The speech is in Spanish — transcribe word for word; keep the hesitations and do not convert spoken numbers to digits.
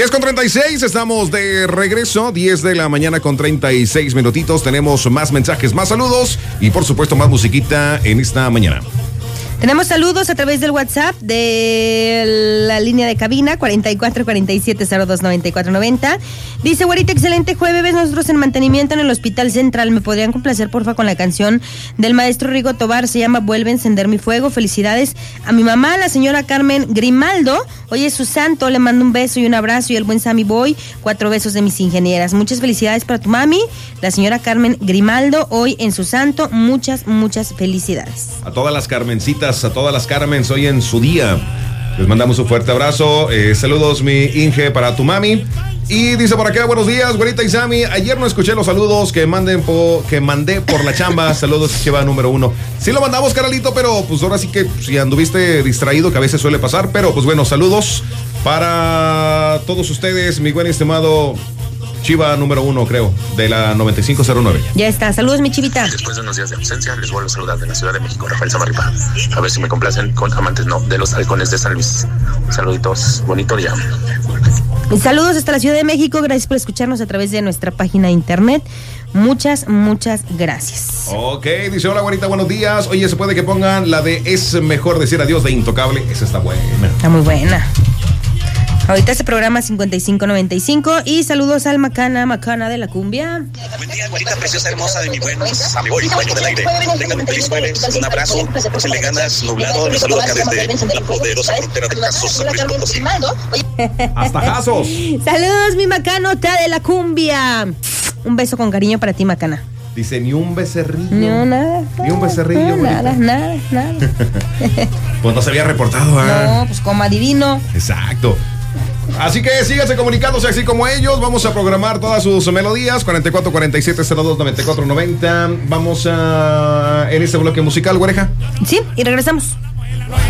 diez con treinta y seis, estamos de regreso, diez de la mañana con treinta y seis minutitos. Tenemos más mensajes, más saludos y por supuesto más musiquita en esta mañana. Tenemos saludos a través del WhatsApp de la línea de cabina cuarenta y cuatro cuarenta y siete cero dos noventa y cuatro noventa. Dice, güerita, excelente jueves, nosotros en mantenimiento en el Hospital Central. ¿Me podrían complacer, porfa, con la canción del maestro Rigo Tobar? Se llama Vuelve a encender mi fuego. Felicidades a mi mamá, la señora Carmen Grimaldo. Hoy es su santo, le mando un beso y un abrazo, y el buen Sammy Boy, cuatro besos de mis ingenieras. Muchas felicidades para tu mami, la señora Carmen Grimaldo, hoy en su santo. Muchas, muchas felicidades. A todas las Carmencitas, a todas las Carmens hoy en su día, les mandamos un fuerte abrazo. Eh, saludos, mi Inge, para tu mami. Y dice por acá, buenos días, güerita y Sammy. Ayer no escuché los saludos que manden po, que mandé por la chamba. Saludos, Cheva número uno. Sí lo mandamos, caralito, pero pues ahora sí que si anduviste distraído, que a veces suele pasar. Pero pues bueno, saludos para todos ustedes, mi buen estimado Chiva número uno, creo, de la noventa y cinco cero nueve. Ya está, saludos, mi chivita. Después de unos días de ausencia, les vuelvo a saludar de la Ciudad de México, Rafael Samarripa. A ver si me complacen con amantes, no, de los halcones de San Luis. Saluditos, bonito día. Saludos hasta la Ciudad de México, gracias por escucharnos a través de nuestra página de internet. Muchas, muchas gracias. Ok, dice, hola, güerita, buenos días. Oye, ¿se puede que pongan la de Es mejor decir adiós de Intocable? Esa está buena. Está muy buena. Ahorita se programa cincuenta y cinco noventa y cinco y saludos al Macana, Macana de la cumbia. Buen día, güerita preciosa, hermosa de mi buen Sammy Boy, dueño del aire. Tengan un feliz jueves, un abrazo, échenle ganas, nublado. Les saludo acá desde la poderosa frontera de Casos, San Luis Potosí. Hasta Casos. Saludos, mi Macanota de la cumbia. Un beso con cariño para ti, Macana. Dice, ni un becerrillo. No, nada. Ni un becerrillo. No, nada, nada, nada. Pues no se había reportado, ¿eh? No, pues como adivino. Exacto. Así que síganse comunicándose así como ellos. Vamos a programar todas sus melodías. cuarenta y cuatro cuarenta y siete cero dos noventa y cuatro noventa. Vamos a en este bloque musical, güereja. Sí, y regresamos.